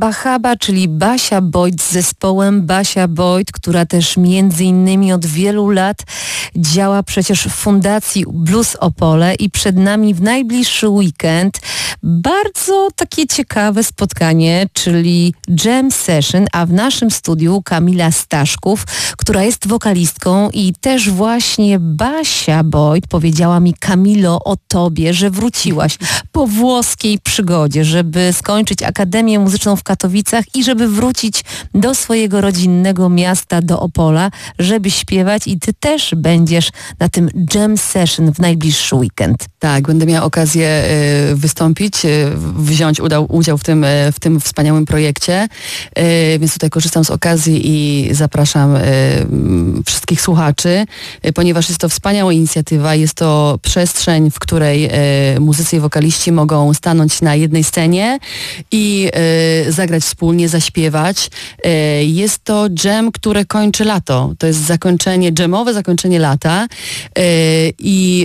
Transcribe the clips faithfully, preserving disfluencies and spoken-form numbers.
Bahaba, czyli Basia Boyd z zespołem Basia Boyd, która też między innymi od wielu lat działa przecież w Fundacji Blues Opole i przed nami w najbliższy weekend bardzo takie ciekawe spotkanie, czyli jam session, a w naszym studiu Kamila Staszków, która jest wokalistką i też właśnie Basia Boyd powiedziała mi: Kamilo, o tobie, że wróciłaś po włoskiej przygodzie, żeby skończyć Akademię Muzyczną w Katowicach i żeby wrócić do swojego rodzinnego miasta, do Opola, żeby śpiewać i ty też będziesz na tym jam session w najbliższy weekend. Tak, będę miała okazję y, wystąpić, y, wziąć udał, udział w tym, y, w tym wspaniałym projekcie, y, więc tutaj korzystam z okazji i zapraszam y, wszystkich słuchaczy, y, ponieważ jest to wspaniała inicjatywa, jest to przestrzeń, w której y, muzycy i wokaliści mogą stanąć na jednej scenie i y, zagrać wspólnie, zaśpiewać. Y, jest to jam, które kończy lato. To jest zakończenie, jamowe zakończenie lata y, i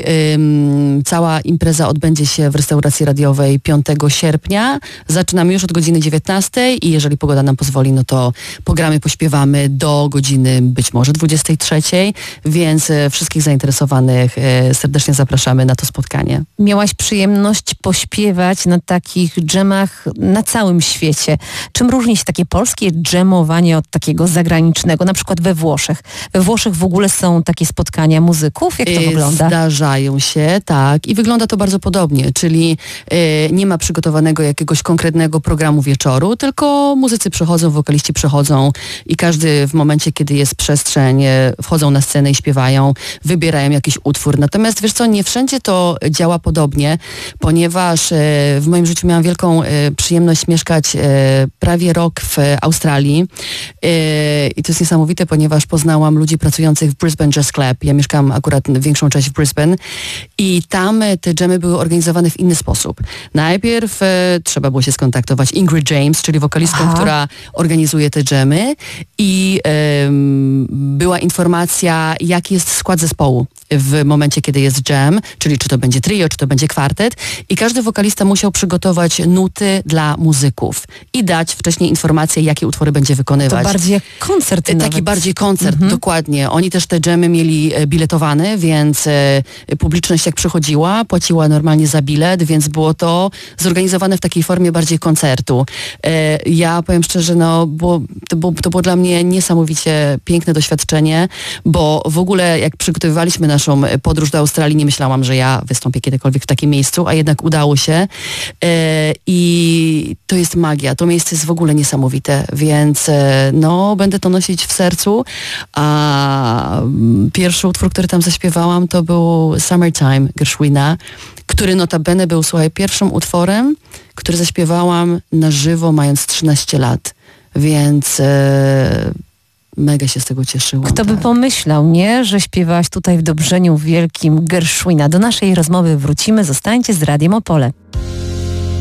y, cała impreza odbędzie się w restauracji radiowej piątego sierpnia. Zaczynamy już od godziny dziewiętnastej i jeżeli pogoda nam pozwoli, no to pogramy, pośpiewamy do godziny być może dwudziestej trzeciej, więc y, wszystkich zainteresowanych y, serdecznie zapraszamy na to spotkanie. Miałaś przyjemność pośpiewać na takich dżemach na całym świecie. Czym różni się takie polskie dżemowanie od takiego zagranicznego, na przykład we Włoszech? We Włoszech w ogóle są takie spotkania muzyków? Jak to y, wygląda? Zdarzają się, tak. I wygląda to bardzo podobnie, czyli y, nie ma przygotowanego jakiegoś konkretnego programu wieczoru, tylko muzycy przychodzą, wokaliści przychodzą i każdy w momencie, kiedy jest przestrzeń, y, wchodzą na scenę i śpiewają, wybierają jakiś utwór. Natomiast wiesz co, nie wszędzie to działa podobnie, ponieważ y, w moim życiu miałam wielką y, przyjemność mieszkać y, prawie rok w Australii y, i to jest niesamowite, ponieważ poznałam ludzi pracujących w Brisbane Jazz Club. Ja mieszkam akurat większą część w Brisbane i tam te dżemy były organizowane w inny sposób. Najpierw e, trzeba było się skontaktować Ingrid James, czyli wokalistką, Aha. która organizuje te dżemy i e, była informacja, jaki jest skład zespołu w momencie, kiedy jest jam, czyli czy to będzie trio, czy to będzie kwartet i każdy wokalista musiał przygotować nuty dla muzyków i dać wcześniej informację, jakie utwory będzie wykonywać. To bardziej jak koncert Taki nawet. bardziej koncert, mhm. dokładnie. Oni też te dżemy mieli biletowane, więc e, publiczność jak przychodziła, płaciła normalnie za bilet, więc było to zorganizowane w takiej formie bardziej koncertu. E, ja powiem szczerze, no, było, to, było, to było dla mnie niesamowicie piękne doświadczenie, bo w ogóle jak przygotowywaliśmy naszą podróż do Australii, nie myślałam, że ja wystąpię kiedykolwiek w takim miejscu, a jednak udało się. E, I to jest magia. To miejsce jest w ogóle niesamowite, więc e, no, będę to nosić w sercu, a pierwszy utwór, który tam zaśpiewałam, to był Summertime Gershwina, który notabene był, słuchaj, pierwszym utworem, który zaśpiewałam na żywo, mając trzynaście lat, więc e, mega się z tego cieszyłam. Kto by tak. pomyślał, nie, że śpiewałaś tutaj w Dobrzeniu Wielkim Gershwina. Do naszej rozmowy wrócimy, zostańcie z Radiem Opole.